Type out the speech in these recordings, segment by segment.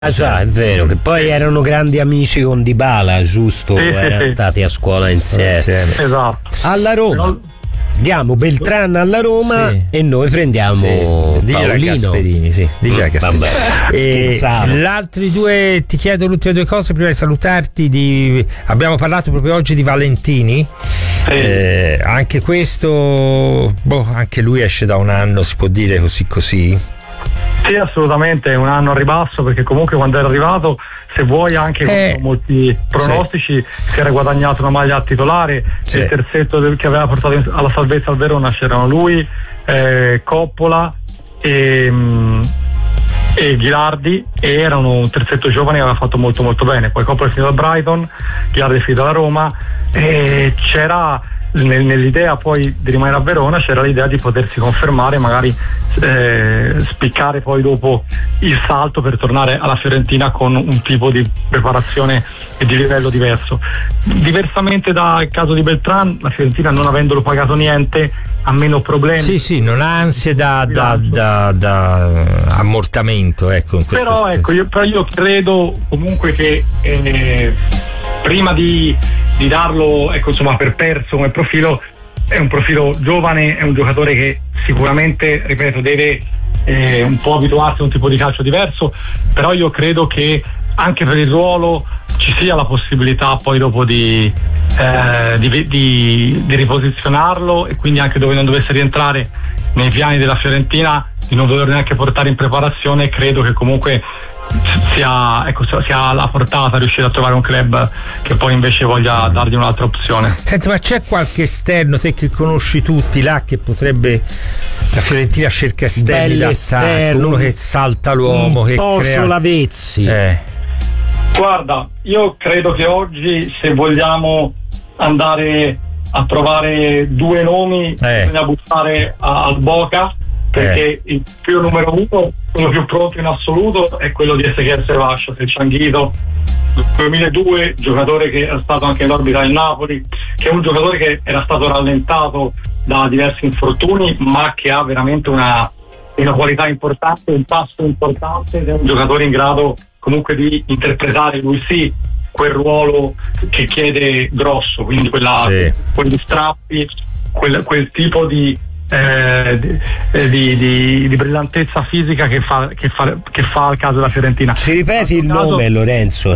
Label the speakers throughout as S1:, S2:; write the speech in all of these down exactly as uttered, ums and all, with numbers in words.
S1: Ah già, è vero, che poi erano grandi amici con Dybala, giusto?
S2: Sì,
S1: erano
S2: sì,
S1: stati
S2: sì.
S1: a scuola insieme.
S2: Esatto.
S1: Alla Roma. Diamo Beltran alla Roma, sì, e noi prendiamo sì, Paolino.
S3: Sì,
S1: mm, vabbè, scherzavo.
S3: Gli altri due, ti chiedo le ultime due cose prima di salutarti. Di, abbiamo parlato proprio oggi di Valentini. Sì. Eh, anche questo, boh, anche lui esce da un anno, si può dire così così.
S2: Sì, assolutamente, è un anno a ribasso, perché comunque quando era arrivato, se vuoi anche
S3: eh,
S2: con molti pronostici, sì, si era guadagnato una maglia titolare, sì, il terzetto del, che aveva portato alla salvezza al Verona c'erano lui, eh, Coppola e, e Ghilardi, e erano un terzetto giovane che aveva fatto molto molto bene. Poi Coppola è finito al Brighton, Ghilardi è finito alla Roma, e c'era nell'idea poi di rimanere a Verona, c'era l'idea di potersi confermare, magari eh, spiccare poi dopo il salto per tornare alla Fiorentina con un tipo di preparazione e di livello diverso. Diversamente dal caso di Beltran, la Fiorentina, non avendolo pagato niente, ha meno problemi.
S3: Sì, sì, non ha ansie da, da, da, da ammortamento, ecco, in questo
S2: però, ecco, io, però io credo comunque che eh, prima di di darlo, ecco, insomma, per perso come profilo, è un profilo giovane, è un giocatore che sicuramente, ripeto, deve eh, un po' abituarsi a un tipo di calcio diverso, però io credo che anche per il ruolo ci sia la possibilità poi dopo di, eh, di, di, di riposizionarlo, e quindi anche dove non dovesse rientrare nei piani della Fiorentina, di non doverlo neanche portare in preparazione. Credo che comunque sia, ecco, sia alla portata riuscire a trovare un club che poi invece voglia dargli un'altra opzione.
S3: Senti, ma c'è qualche esterno, te che conosci tutti là, che potrebbe, la Fiorentina cerca esterni d'attacco, uno che salta l'uomo, che crea
S1: Lavezzi.
S3: eh.
S2: Guarda, io credo che oggi, se vogliamo andare a trovare due nomi, eh. bisogna buttare a, al Boca, perché eh. il più numero uno, quello più pronto in assoluto, è quello di Ezequiel Sevascio, il Cianghito, duemiladue, giocatore che era stato anche in orbita del Napoli, che è un giocatore che era stato rallentato da diversi infortuni, ma che ha veramente una, una qualità importante, un passo importante, ed è un giocatore in grado comunque di interpretare, lui sì, quel ruolo che chiede grosso, quindi quella, sì. quegli strappi, quel, quel tipo di Eh, di, di, di brillantezza fisica che fa, che, fa, che fa al caso della Fiorentina.
S1: Ci ripeti il caso, nome, Lorenzo?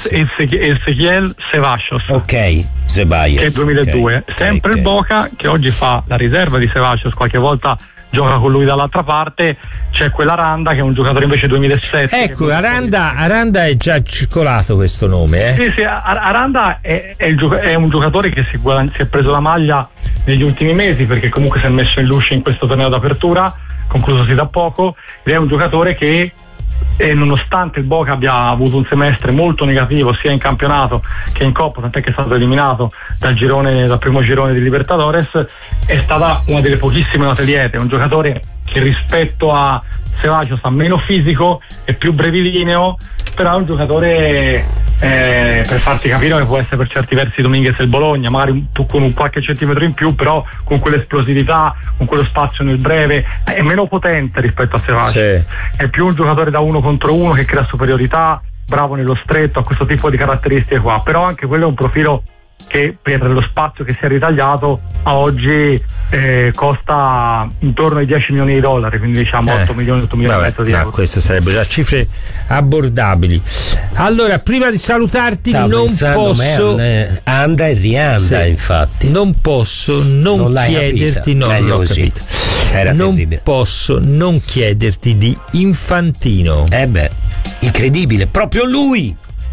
S2: Ezequiel Sevascios.
S1: Ok, Ceballos.
S2: Che è duemiladue. Okay, sempre okay. Il Boca, che oggi fa la riserva di Sevascios, qualche volta gioca con lui dall'altra parte. C'è quell'Aranda che è un giocatore invece duemilasette.
S3: Ecco, Aranda, Aranda è già circolato questo nome, eh?
S2: Sì, sì, Aranda è, è, il, è un giocatore che si, si è preso la maglia negli ultimi mesi, perché comunque si è messo in luce in questo torneo d'apertura, conclusosi da poco, ed è un giocatore che, e nonostante il Boca abbia avuto un semestre molto negativo sia in campionato che in Coppa, tant'è che è stato eliminato dal girone, dal primo girone di Libertadores, è stata una delle pochissime note liete. È un giocatore che rispetto a Sevascios ha meno fisico, è più brevilineo, però è un giocatore eh, per farti capire che può essere per certi versi Dominguez del Bologna, magari un, con un qualche centimetro in più, però con quell'esplosività, con quello spazio nel breve, è meno potente rispetto a Sevascios, sì. È più un giocatore da uno contro uno che crea superiorità, bravo nello stretto, ha questo tipo di caratteristiche qua, però anche quello è un profilo che per lo spazio che si è ritagliato a oggi eh, costa intorno ai dieci milioni di dollari, quindi diciamo eh, otto milioni, otto milioni e mezzo di
S3: no,
S2: euro.
S3: Questo sarebbe già cifre abbordabili. Allora, prima di salutarti, Stavo non posso
S1: me, anda e rianda, sì. Infatti
S3: non posso non, non chiederti no, non l'ho capito. Era non terribile. Posso non chiederti di Infantino.
S1: Eh beh, incredibile, proprio lui.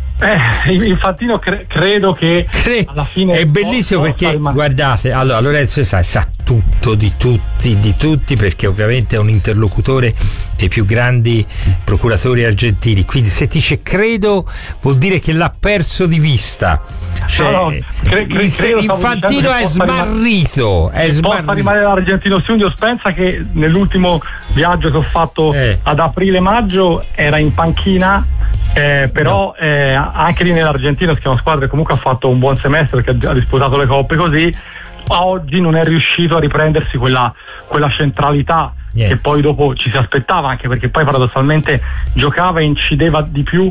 S2: Eh, Infantino cre- credo che
S3: Cre-
S2: alla fine
S3: è bellissimo perché guardate, allora Lorenzo sa, sa tutto di tutti di tutti perché ovviamente è un interlocutore dei più grandi procuratori argentini, quindi se dice credo vuol dire che l'ha perso di vista, cioè, no, no, cre- cre- credo, Infantino è smarrito, è smarrito.
S2: Possa rimanere l'Argentino Studios. Pensa che nell'ultimo viaggio che ho fatto eh. ad aprile-maggio era in panchina. Eh, però no. eh, anche lì nell'Argentina, che è una squadra che comunque ha fatto un buon semestre, perché ha disputato le coppe così, a oggi non è riuscito a riprendersi quella, quella centralità che poi dopo ci si aspettava, anche perché poi paradossalmente giocava e incideva di più